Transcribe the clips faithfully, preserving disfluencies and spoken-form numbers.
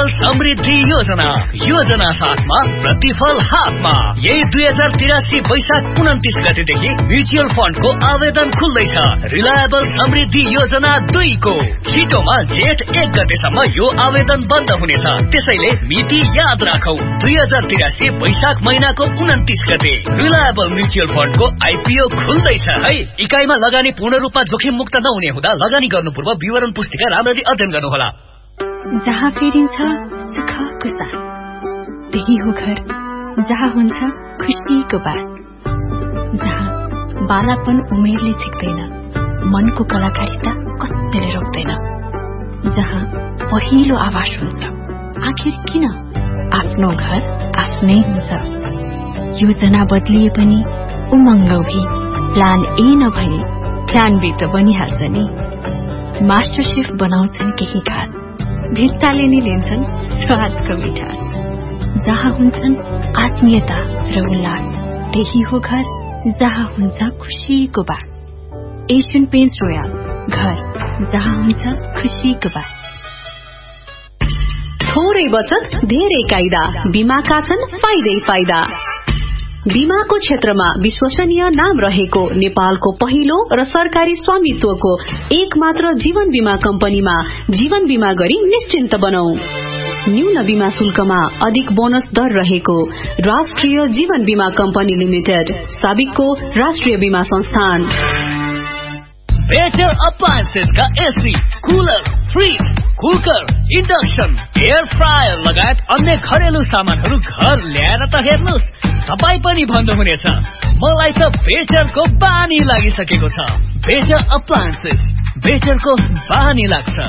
Reliable समृद्धि योजना योजना साथमा प्रतिफल हातमा। यही दुई हजार तिरासी वैशाख उन्तिस गतेदेखि म्युचुअल फन्डको आवेदन खुल्दैछ। रिलायबल समृद्धि योजना दुई को छिटोमा जेठ एक गतेसम्म यो आवेदन बन्द हुनेछ। त्यसैले मिति याद राखौ, दुई हजार तिरासी वैशाख महिनाको उन्तिस गते रिलायबल म्युचुअल फन्डको आइपीओ खुल्दैछ है। इकाइमा लगानी पूर्ण रूपमा जोखिम मुक्त नहुने हुँदा लगानी गर्नु पूर्व विवरण पुस्तिका राम्ररी अध्ययन गर्नुहोला। जहाँ फेरिन्छ सुखको साथ, त्यही हो घर जहाँ हुन्छ खुसीको बात। जहाँ बालापन उमेरले छिक्दैन, मनको कलाकारिता कतिले रोक्दैन। जहाँ पहिलो आवाज हुन्छ, आखिर किन आफ्नो घर आफ्नै हुन्छ। योजना बदलिए पनि उमङ्ग भी, प्लान ए नभए प्लान बी त बनिहाल्छ नि। मास्टर शेफ बनाउँछन् केही खास, भित्ताले नि लिन्छन् स्वादको मिठास। जहाँ हुन्छन् आत्मीयता र उल्लास, त्यही हो घर जहाँ हुन्छ खुसीको बात। एशियन पेन्ट्स रोयल, घर जहाँ हुन्छ खुसीको बात। थोरै बचत धेरै कायदा, बीमाका छन् फाइदै फाइदा। बीमाको क्षेत्रमा विश्वसनीय नाम रहेको नेपालको पहिलो र सरकारी स्वामित्वको एक मात्र जीवन बीमा कम्पनीमा जीवन बीमा गरी निश्चिन्त बनौ। न्यून बीमा शुल्कमा अधिक बोनस दर रहेको राष्ट्रिय जीवन बीमा कम्पनी लिमिटेड, साबिकको राष्ट्रिय बीमा संस्थान। बेटर अप्लायन्सेस का AC, cooler, fridge, cooker, induction, air fryer लगायत अन्य घरेलु सामानहरू घर ल्याएर त हेर्नुहोस्, तपाई पनि भन्नुहुनेछ मलाई त बेटरको बानी लागिसकेको छ। बेटर अप्लायन्सेस, बेटरको बानी लाग्छ।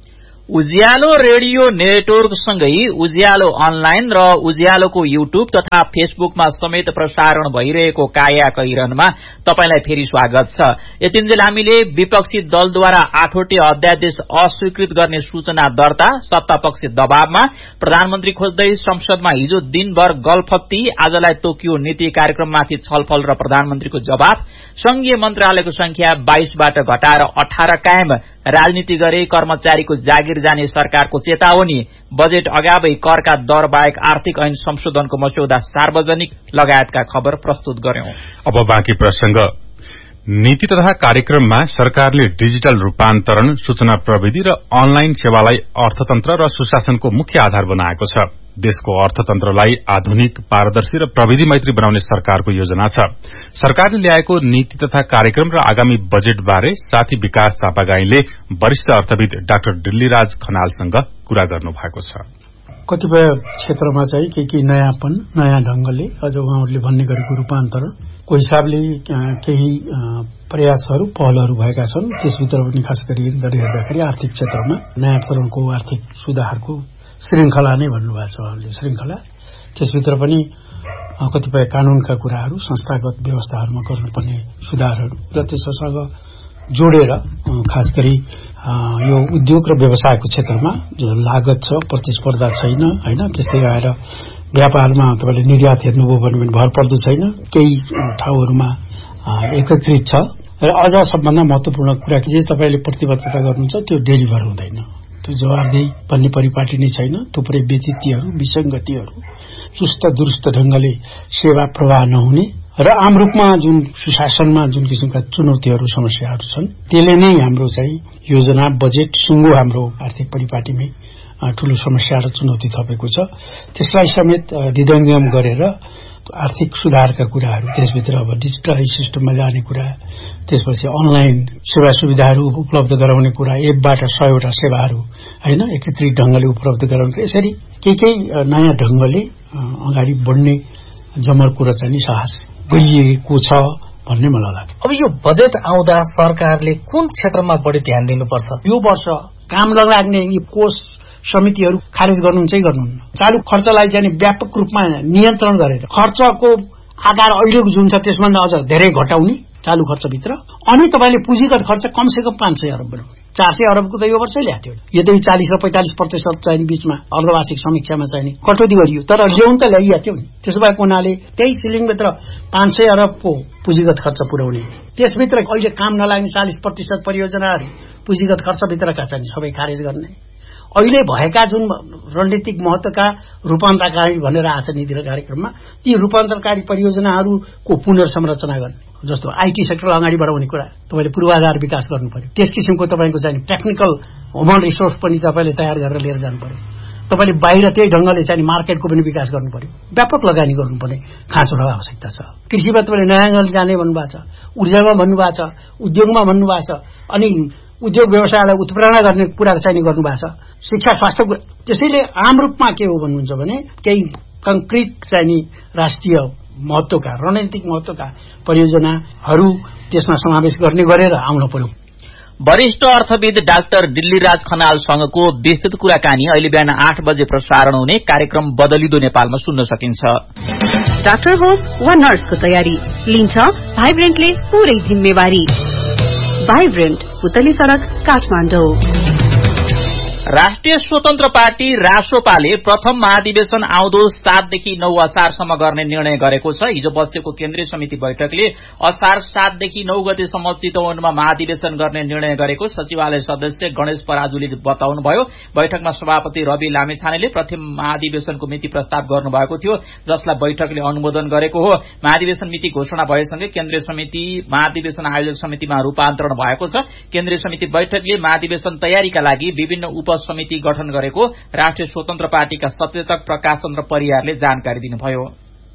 उज्यालो रेडियो नेटवर्क सँगै उज्यालो अनलाइन र उज्यालोको युट्युब तथा फेसबुकमा समेत प्रसारण भइरहेको काया कैरनमा तपाईलाई फेरि स्वागत छ। यतिन्जेल हामीले विपक्षी दलद्वारा आठवटे अध्यादेश अस्वीकृत गर्ने सूचना दर्ता, सत्तापक्षी दबावमा, प्रधानमन्त्री खोज्दै संसदमा हिजो दिनभर गलफत्ती, आजलाई तोकियो नीति कार्यक्रममाथि छलफल र प्रधानमन्त्रीको जवाफ, संघीय मन्त्रालयको संख्या बाइसबाट घटाएर अठार कायम, राजनीति गरे कर्मचारीको जागिर जाने सरकारको चेतावनी, बजेट अगावै करका दर बाहेक आर्थिक ऐन संशोधनको मस्यौदा सार्वजनिक लगायतका खबर प्रस्तुत गर्यौं। अब बाँकी प्रसंग। नीति तथा कार्यक्रममा सरकारले डिजिटल रूपान्तरण, सूचना प्रविधि र अनलाइन सेवालाई अर्थतन्त्र र सुशासनको मुख्य आधार बनाएको छ। देशको अर्थतन्त्रलाई आधुनिक, पारदर्शी र प्रविधि मैत्री बनाउने सरकारको योजना छ। सरकारले ल्याएको नीति तथा कार्यक्रम र आगामी बजेट बारे साथी विकास चापागाईले वरिष्ठ अर्थविद डाक्टर दिल्लीराज खनालसँग कुरा गर्नु भएको छ। कतिपय क्षेत्रमा चाहिँ के के नयाँपन, नयाँ ढंगले अझ उहाँहरूले भन्ने गरेको रूपान्तरण को हिसाबले केही प्रयासहरू, पहलहरू भएका छन्। त्यसभित्र पनि खास गरी हेर्दाखेरि आर्थिक क्षेत्रमा नयाँ चरणको आर्थिक सुधारको श्रृंखला नै भन्नुभएको छ उहाँले, श्रृंखला। त्यसभित्र पनि कतिपय कानूनका कुराहरू, संस्थागत व्यवस्थाहरूमा गर्नुपर्ने सुधारहरू र त्यससँग जोडेर खास गरी यो उद्योग र व्यवसायको क्षेत्रमा जो लागत छ, प्रतिस्पर्धा छैन हैन, त्यस्तै आएर व्यापारमा तपाईले निर्यात हेर्नुभयो भने पनि भर पर्दो छैन, केही ठाउँहरूमा एकीकृत छ र अझ सबभन्दा महत्वपूर्ण कुरा के चाहिँ तपाईले प्रतिबद्धता गर्नुहुन्छ त्यो डेलिभर हुँदैन, त्यो जवाबदेही भन्ने परिपाटी नै छैन। थुप्रै व्यतिथिहरू, विसंगतिहरू, चुस्त दुरुस्त ढंगले सेवा प्रवाह नहुने र आम रूपमा जुन सुशासनमा जुन किसिमका चुनौतीहरू, समस्याहरू छन्, त्यसले नै हाम्रो चाहिँ योजना, बजेट, सुँगो हाम्रो आर्थिक परिपाटीमै ठूलो समस्या र चुनौती थपेको छ। त्यसलाई समेत हृदयंगम गरेर आर्थिक सुधारका कुराहरू, त्यसभित्र अब डिजिटलाइज सिस्टममा जाने कुरा, त्यसपछि अनलाइन सेवा सुविधाहरू उपलब्ध गराउने कुरा, एपबाट सयवटा सेवाहरू हैन एकीकृत ढंगले उपलब्ध गराउने, यसरी केही केही नयाँ ढंगले अगाडि बढ्ने जमर कुरा चाहिँ साहस गरिएको छ भन्ने मलाई लाग्छ। अब यो बजेट आउँदा सरकारले कुन क्षेत्रमा बढी ध्यान दिनुपर्छ? यो वर्ष काम लाग्ने यी कोष समितिहरू खारेज गर्नुहुन्छ कि गर्नुहुन्न? चालू खर्चलाई चाहिँ व्यापक रूपमा नियन्त्रण गरेर खर्चको आकार अहिलेको जुन छ त्यसभन्दा अझ धेरै घटाउने चालू खर्चभित्र, अनि तपाईले पुँजीगत खर्च कमसेकम पाँच सय अरब बनाउने। चार सय अरबको त यो वर्षै ल्याएको थियो, यद्यपि चालीस र पैंतालीस प्रतिशत चाहिँ बीचमा अर्धवार्षिक समीक्षामा चाहिँ कटौती गरियो, तर ल्याउन त ल्याइएको थियो नि। त्यसो भएको हुनाले त्यही सिलिङभित्र पाँच सय अरबको पुँजीगत खर्च पुर्याउने, त्यसभित्र अहिले काम नलाग्ने चालीस प्रतिशत परियोजनाहरू पुँजीगत खर्चभित्रका चाहिँ सबै खारेज गर्ने, अहिले भएका जुन रणनीतिक महत्त्वका रूपान्तरकारी भनेर आछ नीति र कार्यक्रममा ती रूपान्तरकारी परियोजनाहरूको पुनर्संरचना गर्ने, जस्तो आईटी सेक्टरलाई अगाडि बढाउने कुरा, तपाईँले पूर्वाधार विकास गर्नु पर्यो, त्यस किसिमको तपाईँको चाहिँ टेक्निकल ह्युमन रिसोर्स पनि तपाईँले तयार गरेर लिएर जानु पर्यो, तपाईँले बाहिर त्यही ढंगले चाहिँ मार्केटको पनि विकास गर्नु पर्यो, व्यापक लगानी गर्नुपर्ने खाँचो र आवश्यकता छ। कृषिमा तपाईँले नयाँ ढंगले जाने भन्नुभएको छ, ऊर्जामा भन्नुभएको छ, उद्योगमा भन्नुभएको छ, अनि उद्योग व्यवसायलाई उत्प्रेरणा गर्ने कुरा चाहिँ गर्नुभएको छ, शिक्षा स्वास्थ्य कुरा। त्यसैले आम रूपमा के हो भन्नुहुन्छ भने केही कंक्रिट चाहिँ राष्ट्रिय महत्त्वका रणनीतिक महत्त्वका परियोजनाहरू त्यसमा समावेश गर्ने गरेर आउन पर्यो। वरिष्ठ अर्थविद डाक्टर दिल्लीराज खनालसँगको विस्तृत कुराकानी अहिले बिहान आठ बजे प्रसारण हुने कार्यक्रम बदलिदो नेपालमा सुन्न सकिन्छ। डाक्टर होस् वा नर्सको तयारी लिन्छ भाइब्रेन्टले पूरै जिम्मेवारी। भाइब्रेन्ट, पुतली सड़क, काठमाडौँ। राष्ट्रिय स्वतन्त्र पार्टी रासोपाले प्रथम महाधिवेशन आउँदो सातदेखि नौ असारसम्म गर्ने निर्णय गरेको छ। हिजो बसेको केन्द्रीय समिति बैठकले असार सातदेखि नौ गतेसम्म चितवनमा महाधिवेशन गर्ने निर्णय गरेको सचिवालय सदस्य गणेश पराजुले बताउनुभयो। बैठकमा सभापति रवि लामेछानेले प्रथम महाधिवेशनको मिति प्रस्ताव गर्नुभएको थियो, जसलाई बैठकले अनुमोदन गरेको हो। महाधिवेशन मिति घोषणा भएसँगै केन्द्रीय समिति महाधिवेशन आयोजक समितिमा रूपान्तरण भएको छ। केन्द्रीय समिति बैठकले महाधिवेशन तयारीका लागि विभिन्न उप समिति गठन गरेको राष्ट्रिय स्वतन्त्र पार्टीका सचेतक प्रकाश चन्द्र परियारले जानकारी दिनुभयो।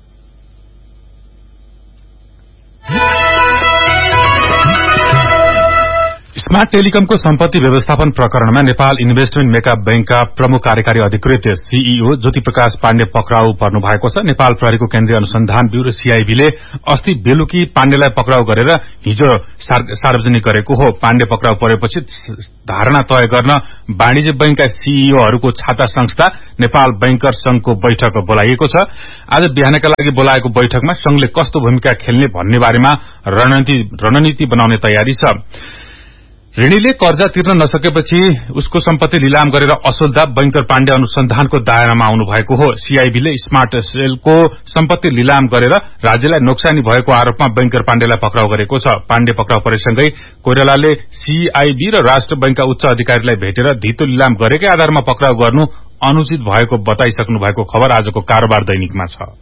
स्मार्ट टेलिकमको सम्पत्ति व्यवस्थापन प्रकरणमा नेपाल इन्भेस्टमेन्ट मेकअप बैंकका प्रमुख कार्यकारी अधिकृत सीईओ ज्योति प्रकाश पाण्डे पक्राउ पर्नु भएको छ। नेपाल प्रहरीको केन्द्रीय अनुसन्धान ब्यूरो सीआईबीले अस्ति बेलुकी पाण्डेलाई पक्राउ गरेर हिजो सार्वजनिक गरेको हो। पाण्डे पक्राउ परेपछि धारणा तय गर्न वाणिज्य बैंकका सीईओहरूको छाता संस्था नेपाल बैंकर संघको बैठक बोलाइएको छ। आज बिहानका लागि बोलाएको बैठकमा संघले कस्तो भूमिका खेल्ने भन्ने बारेमा रणनीति रणनीति बनाउने तयारी छ। ऋणीले कर्जा तिर्न नसकेपछि उसको सम्पत्ति लिलाम गरेर असोल्दा बैंकर पाण्डे अनुसन्धानको दायरामा आउनु भएको हो। सीआईबीले स्मार्ट सेलको सम्पत्ति लिलाम गरेर राज्यलाई नोक्सानी भएको आरोपमा बैंकर पाण्डेलाई पक्राउ गरेको छ। पाण्डे पक्राउ परेसँगै कोइरालाले सीआईबी र राष्ट्र बैंकका उच्च अधिकारीलाई भेटेर धितो लिलाम गरेकै आधारमा पक्राउ गर्नु अनुचित भएको बताइसक्नु भएको खबर आजको कारोबार दैनिकमा छ।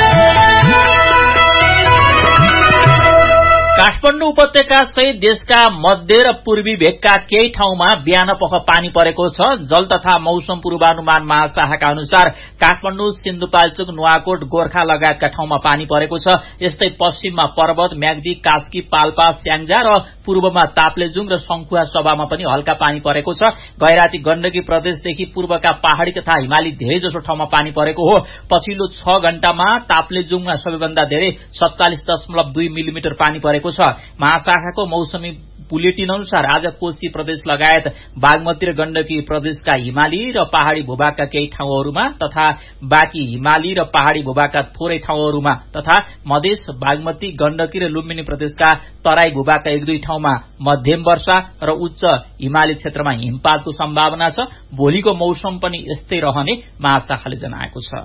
काठमाडौँ उपत्यका सहित देशका मध्य र पूर्वी भेगका केही ठाउँमा बिहान पख पानी परेको छ। जल तथा मौसम पूर्वानुमान महाशाखाका अनुसार काठमाडौँ, सिन्धुपाल्चोक, नुवाकोट, गोर्खा लगायतका ठाउँमा पानी परेको छ। यस्तै पश्चिममा पर्वत, म्याग्दी, कास्की, पाल्पा, स्याङ्जा र पूर्वमा ताप्लेजुङ र शंखुवा सभामा पनि हल्का पानी परेको छ। गैराती गण्डकी प्रदेशदेखि पूर्वका पहाड़ी तथा हिमाली धेरै जसो ठाउँमा पानी परेको हो। पछिल्लो छ घण्टामा ताप्लेजुङमा सबैभन्दा धेरै सत्तालिस दशमलव दुई मिलिमिटर पानी परेको छ। महाशाखाको मौसमी बुलेटिन अनुसार आज कोशी प्रदेश लगायत बागमती र गण्डकी प्रदेशका हिमाली र पहाड़ी भूभागका केही ठाउँहरूमा तथा बाँकी हिमाली र पहाड़ी भूभागका थोरै ठाउँहरूमा तथा मधेस, बागमती, गण्डकी र लुम्बिनी प्रदेशका तराई भूभागका एक दुई ठाउँमा मध्यम वर्षा र उच्च हिमाली क्षेत्रमा हिमपातको सम्भावना छ। भोलिको मौसम पनि यस्तै रहने महाशाखाले जनाएको छ।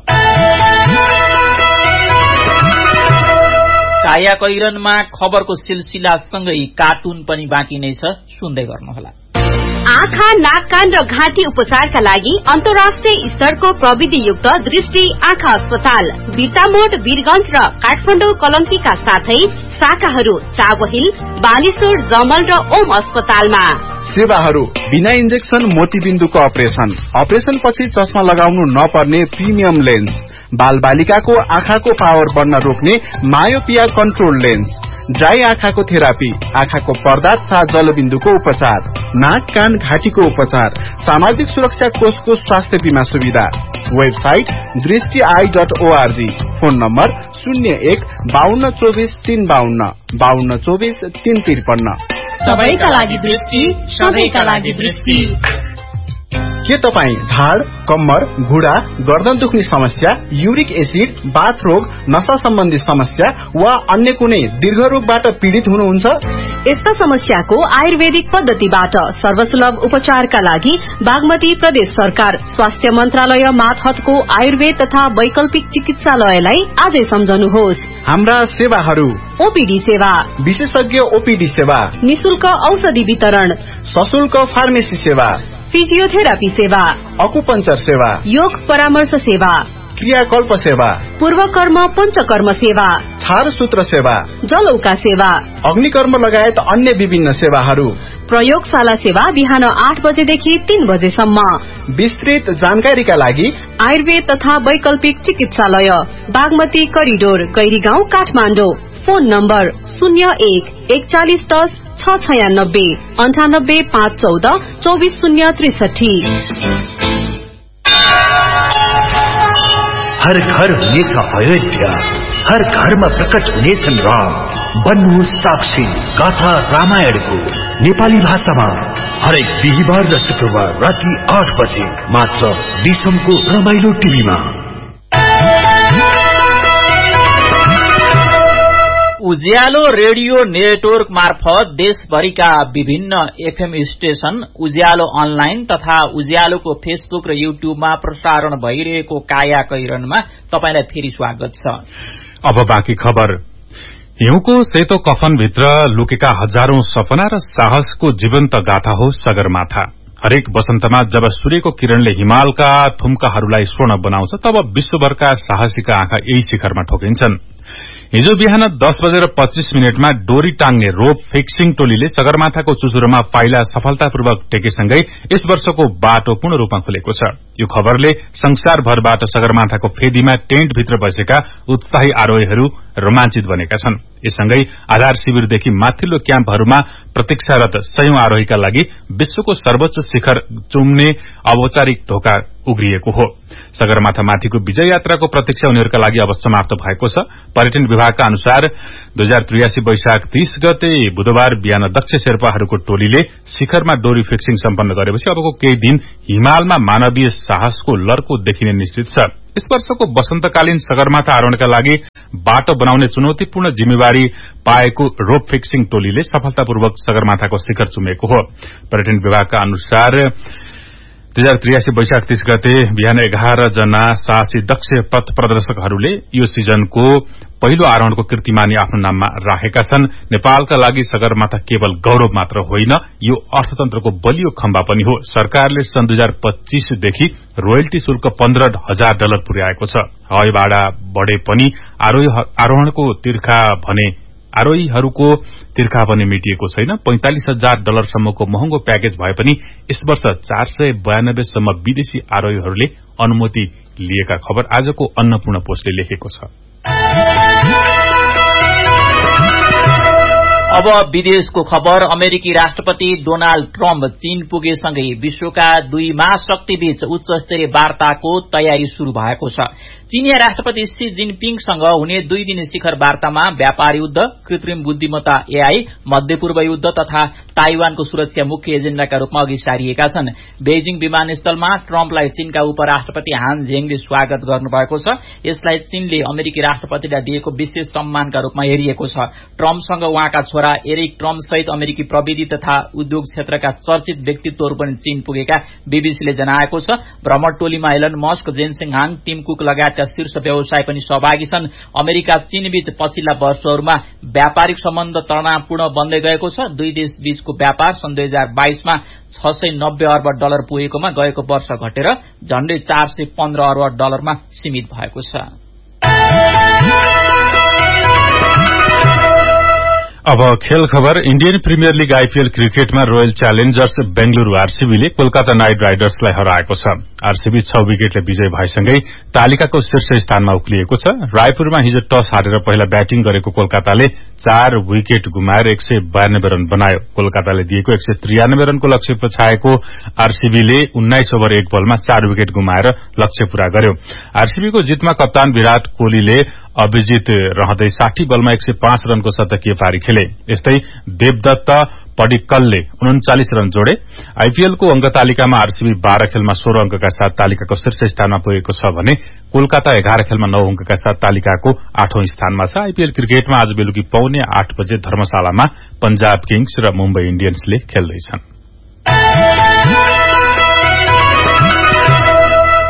काया कैरनमा खबरको सिलसिलासँगै कार्टुन पनि बाँकी नै छ, सुन्दै गर्नुहोला। आँखा, नाक, कान र घाँटी उपचारका लागि अन्तर्राष्ट्रिय स्तरको प्रविधियुक्त दृष्टि आँखा अस्पताल बिर्तामोड, वीरगंज र काठमाडौँ कलंकीका साथै शाखाहरू चाबहिल, बानेश्वर, जमल र ओम अस्पतालमा। सेवाहरू बिना इन्जेक्सन मोतीबिन्दुको अपरेशन, अपरेशन पछि चस्मा लगाउनु नपर्ने प्रिमियम लेन्स, बाल बालिकाको आँखाको पावर बढ्न रोक्ने मायोपिया कन्ट्रोल लेन्स, ड्राई आँखाको थेरापी, आँखाको पर्दा तथा जलबिन्दुको उपचार, नाक, कान, घाँटीको उपचार, सामाजिक सुरक्षा कोषको स्वास्थ्य बीमा सुविधा। वेबसाइट दृष्टि I dot ORG. Phone number शून्य एक बाहन्न चौबिस तीन बाहन्न बाहन्न चौबिस तीन त्रिपन्न। सबैका लागि दृष्टि, सबैका लागि दृष्टि। के तपाई ढाड, कम्मर, घुँडा, गर्दन दुख्ने समस्या, युरिक एसिड, बाथ रोग, नशा सम्बन्धी समस्या वा अन्य कुनै दीर्घ रोगबाट पीड़ित हुनुहुन्छ? यस्ता समस्याको आयुर्वेदिक पद्धतिबाट सर्वसुलभ उपचारका लागि बागमती प्रदेश सरकार स्वास्थ्य मन्त्रालय मातहतको आयुर्वेद तथा वैकल्पिक चिकित्सालयलाई आजै सम्झनुहोस्। हाम्रा सेवाहरू: ओपीडी सेवा, विशेषज्ञ ओपीडी सेवा, निशुल्क औषधि वितरण, सशुल्क फार्मेसी सेवा, फिजियोथेरापी सेवा, अकुपंचर सेवा, योग परामर्श सेवा, क्रियाकल्प सेवा, पूर्वकर्म पञ्चकर्म सेवा, छारसूत्र सेवा, जलौका सेवा, अग्निकर्म लगायत अन्य विभिन्न सेवाहरू, प्रयोगशाला सेवा बिहान आठ बजेदेखि तीन बजेसम्म। विस्तृत जानकारीका लागि आयुर्वेद तथा वैकल्पिक चिकित्सालय, Bagmati corridor, Gairigaun, Kathmandu. Phone number शून्य एक एकचालिस दस छ छयानब्बे अन्ठानब्बे पाँच चौध चौबिस शून्य त्रिसठी। हर घर हुनेछ अयोध्या, हर घरमा प्रकट हुनेछन् राम। बन्नुहोस् साक्षी गाथा रामायणको नेपाली भाषामा हरेक बिहिबार र शुक्रबार राति आठ बजे मात्र दिसमको रमाइलो टिभीमा। उज्यालो रेडियो नेटवर्क मार्फत देशभरिका विभिन्न एफएम स्टेशन, उज्यालो अनलाइन तथा उज्यालोको फेसबुक र युट्युबमा प्रसारण भइरहेको काया कैरनमा तपाईलाई फेरि स्वागत छ। अब बाँकी खबर। हिउँको सेतो कफनभित्र लुकेका हजारौं सपना र साहसको जीवन्त गाथा हो सगरमाथा। हरेक वसन्तमा जब सूर्यको किरणले हिमालका थुम्काहरूलाई स्वर्ण बनाउँछ तब विश्वभरका साहसीका आँखा यही शिखरमा ठोकिन्छन्। हिजो बिहान दस बजेर पच्चीस मिनटमा डोरी टाङ्ने रोप फिक्सिङ टोलीले सगरमाथाको चुचुरोमा पाइला सफलतापूर्वक टेकेसँगै यस वर्षको बाटो पूर्ण रूपमा खुलेको छ। यो खबरले संसारभरबाट सगरमाथाको फेदीमा टेन्टभित्र बसेका उत्साही आरोहीहरू रोमाञ्चित बनेका छन्। यससँगै आधार शिविरदेखि माथिल्लो क्याम्पहरूमा प्रतीक्षारत सयौं आरोहीका लागि विश्वको सर्वोच्च शिखर चुम्ने औपचारिक ढोका उग्रिएको हो। सगरमाथा माथिको विजय यात्राको प्रतीक्षा उनीहरूका लागि अब समाप्त भएको छ। पर्यटन विभागका अनुसार दुई हजार त्रियासी वैशाख तीस गते बुधबार बिहान दक्ष शेर्पाहरूको टोलीले शिखरमा डोरी फिक्सिङ सम्पन्न गरेपछि अबको केही दिन हिमालमा मानवीय साहसको लर्को देखिने निश्चित छ। यस वर्षको वसन्तकालीन सगरमाथा आरोहणका लागि बाटो बनाउने चुनौतीपूर्ण जिम्मेवारी पाएको रोप फिक्सिङ टोलीले सफलतापूर्वक सगरमाथाको शिखर चुमेको हो। पर्यटन विभागका अनुसार दुई हजार त्रियासी वैशाख तीस गते बिहान एघार जना साहसी दक्ष पथ प्रदर्शकहरूले यो सिजनको पहिलो आरोहणको कीर्तिमानी आफ्नो नाममा राखेका छन्। नेपालका लागि सगरमाथा केवल गौरव मात्र होइन, यो अर्थतन्त्रको बलियो खम्बा पनि हो। सरकारले सन् दुई हजार पच्चीसदेखि रोयल्टी शुल्क पन्ध्र हजार डलर पुर्याएको छ। हवाई भाडा बढे पनि आरोहणको तिर्खा भने आरोहीहरूको तिर्खा पनि मेटिएको छैन। पैंतालिस हजार डलरसम्मको महँगो प्याकेज भए पनि यस वर्ष चार सय बयानब्बेसम्म विदेशी आरोहीहरूले अनुमति लिएका खबर आजको अन्नपूर्ण पोस्टले लेखेको छ। अब विदेशको खबर। अमेरिकी राष्ट्रपति डोनाल्ड ट्रम्प चीन पुगेसँगै विश्वका दुई महाशक्तिबीच उच्च स्तरीय वार्ताको तयारी शुरू भएको छ। चीनिया राष्ट्रपति सी जिनपिङसँग हुने दुई दिन शिखर वार्तामा व्यापार युद्ध, कृत्रिम बुद्धिमत्ता एआई, मध्यपूर्व युद्ध तथा ताइवानको सुरक्षा मुख्य एजेण्डाका रूपमा अघि सारिएका छन्। बेइजिङ विमानस्थलमा ट्रम्पलाई चीनका उपराष्ट्रपति हान झेङले स्वागत गर्नुभएको छ। यसलाई चीनले अमेरिकी राष्ट्रपतिलाई दिएको विशेष सम्मानका रूपमा हेरिएको छ। ट्रम्पसँग उहाँका छोरा एरिक ट्रम्प सहित अमेरिकी प्रविधि तथा उद्योग क्षेत्रका चर्चित व्यक्तित्वहरू पनि चीन पुगेका बीबीसीले जनाएको छ। भ्रमण टोलीमा Elon Musk, जेनसेङ Hang, team cook लगायतका शीर्ष व्यवसाय पनि सहभागी छन्। अमेरिका चीन बीच पछिल्ला वर्षहरूमा व्यापारिक सम्बन्ध तनावपूर्ण बन्दै गएको छ। दुई देश बीचको व्यापार सन् दुई हजार बाइसमा छ सय नब्बे अर्ब डलर पुगेकोमा गएको वर्ष घटेर झण्डै चार सय पन्ध्र अर्ब डलरमा सीमित भएको छ। अब खेल खबर। इण्डियन प्रिमियर लीग आईपीएल क्रिकेटमा royal Challengers Bengaluru आरसीबीले Kolkata night राइडर्सलाई हराएको छ। आरसीबी छ विकेटले विजय भएसँगै तालिकाको शीर्ष स्थानमा उक्लिएको छ। रायपुरमा हिजो टस हारेर पहिला ब्याटिङ गरेको कोलकाताले चार विकेट गुमाएर एक सय बयानब्बे रन बनायो। कोलकाताले दिएको एक सय त्रियानब्बे रनको लक्ष्य पछाएको आरसीबीले उन्नाइस ओभर एक बलमा चार विकेट गुमाएर लक्ष्य पूरा गर्यो। आरसीबीको जितमा कप्तान विराट कोहलीले अभिजित रहँदै साठी बलमा एक सय पाँच रनको शतकीय पारी खेले। यस्तै देवदत्त पडिक्कलले उन्चालिस रन जोडे। आईपीएलको अंक तालिकामा आरसीबी बाह्र खेलमा सोह्र अंकका साथ तालिकाको शीर्ष स्थानमा पुगेको छ भने कोलकाता एघार खेलमा नौ अंकका साथ तालिकाको आठौं स्थानमा छ। आईपीएल क्रिकेटमा आज बेलुकी पौने आठ बजे धर्मशालामा पंजाब किङ्स र मुम्बई इण्डियन्सले खेल्दैछन्।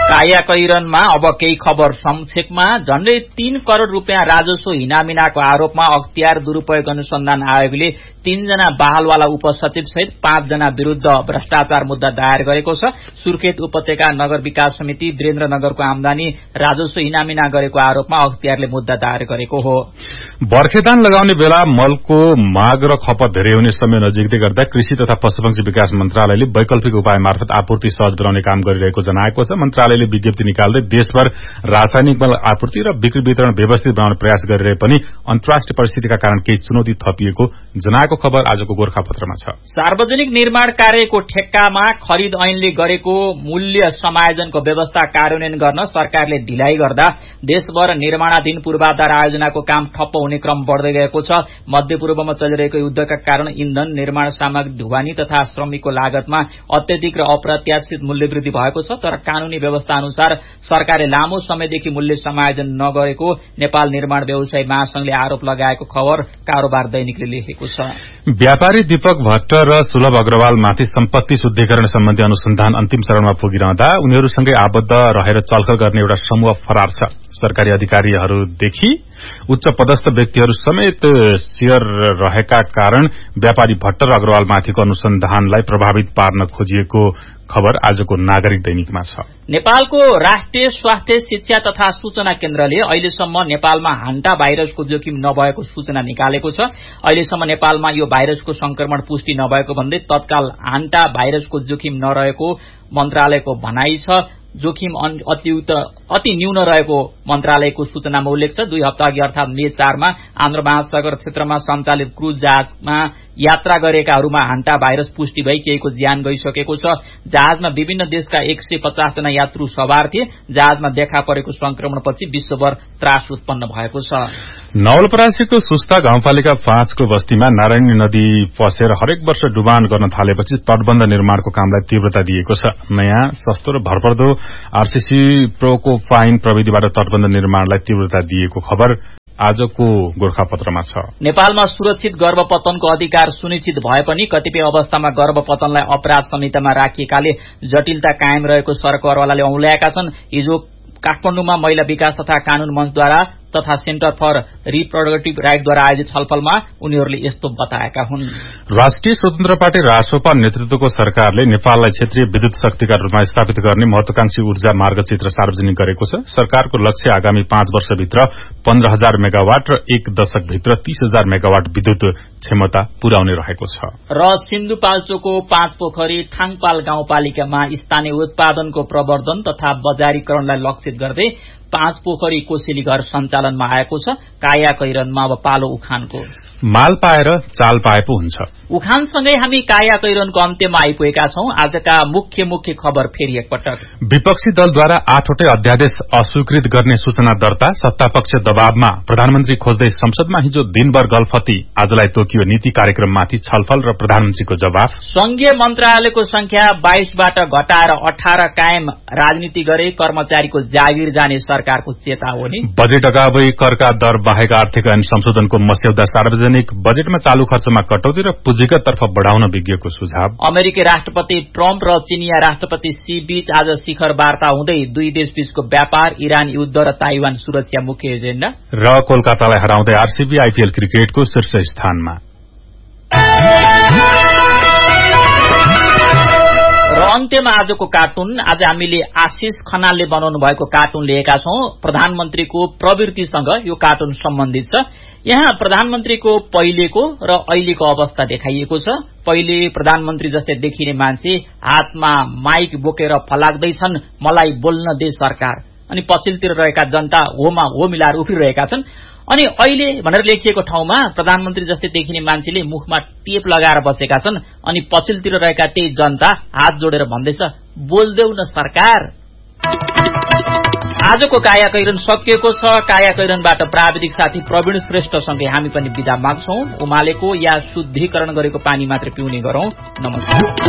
काया कैरनमा अब केही खबर संक्षेपमा। झण्डै तीन करोड़ रूपियाँ राजस्व हिनामिनाको आरोपमा अख्तियार दुरूपयोग अनुसन्धान आयोगले तीनजना बहालवाला उपसचिव सहित पाँचजना विरूद्ध भ्रष्टाचार मुद्दा दायर गरेको छ। सुर्खेत उपत्यका नगर विकास समिति वीरेन्द्रनगरको आमदानी राजस्व हिनामिना गरेको आरोपमा अख्तियारले मुद्दा दायर गरेको हो। बर्खेदान लगाउने बेला मलको माग र खपत धेरै हुने समय नजिकै गर्दा कृषि तथा पशुपक्षी विकास मन्त्रालयले वैकल्पिक उपाय मार्फत आपूर्ति सहज बनाउने काम गरिरहेको जनाएको छ। मन्त्रालयले विज्ञप्ति निकाल्दै देशभर रासायनिक मल आपूर्ति र बिक्री वितरण व्यवस्थित बनाउने प्रयास गरिरहे पनि अन्तर्राष्ट्रिय परिस्थितिका कारण केही चुनौती थपिएको जनाएको खबर आजको गोरखापत्रमा छ। सार्वजनिक निर्माण कार्यको ठेक्कामा खरिद ऐनले गरेको मूल्य समायोजनको व्यवस्था कार्यान्वयन गर्न सरकारले ढिलाइ गर्दा देशभर निर्माणाधीन पूर्वाधार आयोजनाको काम ठप्प हुने क्रम बढ्दै गएको छ। मध्यपूर्वमा चलिरहेको युद्धका कारण इन्धन, निर्माण सामग्री, ढुवानी तथा श्रमिकको लागतमा अत्यधिक र अप्रत्याशित मूल्यवृद्धि भएको छ। तर कानूनी व्यवस्था अनुसार सरकारले लामो समयदेखि मूल्य समायोजन नगरेको नेपाल निर्माण व्यवसायी महासंघले आरोप लगाएको खबर कारोबार दैनिकले लेखेको छ। व्यापारी दीपक भट्ट र सुलभ अग्रवालमाथि सम्पत्ति शुद्धिकरण सम्बन्धी अनुसन्धान अन्तिम चरणमा पुगिरहँदा उनीहरूसँगै आबद्ध रहेर चलखल गर्ने एउटा समूह फरार छ। सरकारी अधिकारीहरूदेखि उच्च पदस्थ व्यक्तिहरू समेत शेयर रहेका कारण व्यापारी भट्ट र अग्रवालमाथिको अनुसन्धानलाई प्रभावित पार्न खोजिएको खबर आजको नागरिक दैनिकमा छ। नेपालको राष्ट्रिय स्वास्थ्य शिक्षा तथा सूचना केन्द्रले अहिलेसम्म नेपालमा हान्टा भाइरसको जोखिम नभएको सूचना निकालेको छ। अहिलेसम्म नेपालमा यो भाइरसको संक्रमण पुष्टि नभएको भन्दै तत्काल हान्टा भाइरसको जोखिम नरहेको मन्त्रालयको भनाई छ। जोखिम अति न्यून रहेको मन्त्रालयको सूचनामा उल्लेख छ। दुई हप्ता अघि अर्थात मे चारमा आन्ध्र महासागर क्षेत्रमा सञ्चालित क्रूज जहाजमा यात्रा गरेकाहरूमा हान्टा भाइरस पुष्टि भई केहीको ज्यान गइसकेको छ। जहाजमा विभिन्न देशका एक सय पचास जना यात्रु सवार थिए। जहाजमा देखा परेको संक्रमणपछि विश्वभर त्रास उत्पन्न भएको छ। नवलपरासीको सुस्ता गाउँपालिका पाँचको बस्तीमा नारायणी नदी पसेर हरेक वर्ष डुबान गर्न थालेपछि तटबन्ध निर्माणको कामलाई तीव्रता दिएको छ। नयाँ सस्तो र भरपर्दो आरसीसी प्रोको फाइन प्रविधिबाट तटबन्ध निर्माणलाई तीव्रता दिएको खबर आजको गोरखापत्रमा छ। नेपालमा सुरक्षित गर्भपतनको अधिकार सुनिश्चित भए पनि कतिपय अवस्थामा गर्भपतनलाई अपराध संहितामा राखिएकाले जटिलता कायम रहेको सरकारवालाले औंल्याएका छन्। हिजो काठमाडौँमा महिला विकास तथा कानून मञ्चद्वारा तथा सेन्टर फर रिप्रोडक्टिभ राइटद्वारा आयोजित छलफलमा उनीहरूले यस्तो बताएका हुन्। राष्ट्रिय स्वतन्त्र पार्टी रासोपा नेतृत्वको सरकारले नेपाललाई क्षेत्रीय विद्युत शक्तिका रूपमा स्थापित गर्ने महत्वाकांक्षी ऊर्जा मार्गचित्र सार्वजनिक गरेको छ। सरकारको लक्ष्य आगामी पाँच वर्षभित्र पन्ध्र हजार मेगावाट र एक दशकभित्र तीस हजार मेगावाट विद्युत क्षमता पुर्याउने रहेको छ। र सिन्धुपाल्चोकको पाँच पोखरी थाङपाल गाउँपालिकामा स्थानीय उत्पादनको प्रवर्धन तथा बजारीकरणलाई लक्षित गर्दै पाँच पोखरी कोसेली घर सञ्चालनमा आएको छ। काया कैरनमा अब पालो उखानको। माल पाएर चाल पाए पो हुन्छ। उखानसँगै हामी काया कैरनको अन्त्यमा आइपुगेका छौं। आजका मुख्य मुख्य खबर फेरि एकपटक। विपक्षी दलद्वारा आठवटै अध्यादेश अस्वीकृत गर्ने सूचना दर्ता, सत्तापक्ष दबावमा प्रधानमन्त्री खोज्दै संसदमा हिजो दिनभर गलफती, आजलाई तोकियो नीति कार्यक्रममाथि छलफल र प्रधानमन्त्रीको जवाफ। संघीय मन्त्रालयको संख्या बाइसबाट घटाएर अठार कायम, राजनीति गरे कर्मचारीको जागिर जाने सरकारको चेतावनी। बजेट अगावै करका दर बाहेक आर्थिक ऐन संशोधनको मस्यौदा सार्वजनिक, बजेटमा चालू खर्चमा कटौती र पुँजीगत तर्फ बढ़ाउन विज्ञको सुझाव। अमेरिकी राष्ट्रपति ट्रम्प र चिनिया राष्ट्रपति सी बीच आज शिखर वार्ता हुँदै दुई देशबीचको व्यापार, इरान युद्ध र ताइवान सुरक्षा मुख्य एजेण्डा। र कोलकातालाई हराउँदै आरसीबी आईपीएल क्रिकेटको शीर्ष स्थानमा। र अन्त्यमा आजको कार्टुन। आज हामीले आशिष खनालले बनाउनु भएको कार्टुन लिएका छौं। प्रधानमन्त्रीको प्रवृत्तिसँग यो कार्टुन सम्बन्धित छ। यहाँ प्रधानमन्त्रीको पहिलेको र अहिलेको अवस्था देखाइएको छ। पहिले प्रधानमन्त्री जस्तै देखिने मान्छे हातमा माइक बोकेर फलाक्दैछन्, मलाई बोल्न दे सरकार, अनि पछिल्तिर रहेका जनता होमा हो मिलाएर उफ्रिरहेका छन्। अनि अहिले भनेर लेखिएको ठाउँमा प्रधानमन्त्री जस्तै देखिने मान्छेले मुखमा टेप लगाएर बसेका छन्, अनि पछिल्तिर रहेका त्यही जनता हात जोडेर भन्दैछ, बोल्देऊ न सरकार। आजको काया कैरन सकिएको छ। काया कैरनबाट प्राविधिक साथी प्रवीण श्रेष्ठसँगै हामी पनि बिदा माग्छौं। उमालेको या शुद्धिकरण गरेको पानी मात्र पिउने गरौं। नमस्कार।